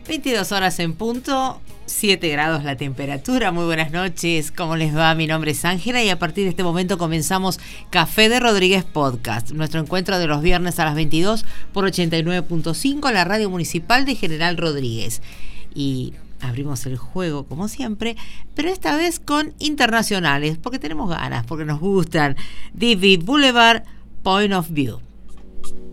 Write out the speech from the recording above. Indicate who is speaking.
Speaker 1: 22 horas en punto, 7 grados la temperatura. Muy buenas noches, ¿cómo les va? Mi nombre es Ángela y a partir de este momento comenzamos Café de Rodríguez Podcast, nuestro encuentro de los viernes a las 22 por 89.5, la radio municipal de General Rodríguez. Y abrimos el juego como siempre, pero esta vez con internacionales, porque tenemos ganas, porque nos gustan. Deep Boulevard, Point of View.